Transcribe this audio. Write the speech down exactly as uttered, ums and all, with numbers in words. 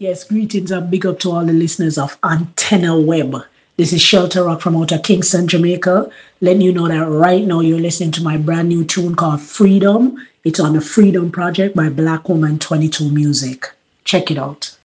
Yes, greetings and big up to all the listeners of Antenna Web. This is Shelter Rock from outer Kingston, Jamaica, letting you know that right now you're listening to my brand new tune called Freedom. It's on the Freedom Project by Black Woman twenty-two Music. Check it out.